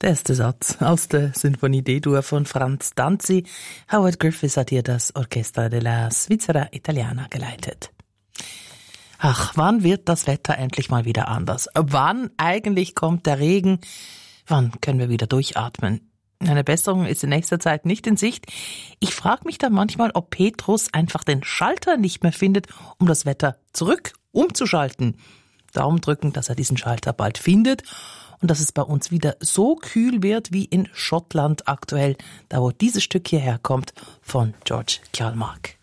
Der erste Satz aus der Sinfonie D-Dur von Franz Danzi. Howard Griffiths hat hier das Orchestra della Svizzera Italiana geleitet. Ach, wann wird das Wetter endlich mal wieder anders? Wann eigentlich kommt der Regen? Wann können wir wieder durchatmen? Eine Besserung ist in nächster Zeit nicht in Sicht. Ich frage mich da manchmal, ob Petrus einfach den Schalter nicht mehr findet, um das Wetter zurück umzuschalten. Daumen drücken, dass er diesen Schalter bald findet und dass es bei uns wieder so kühl wird wie in Schottland aktuell, da wo dieses Stück hierher kommt von George Kjalmark.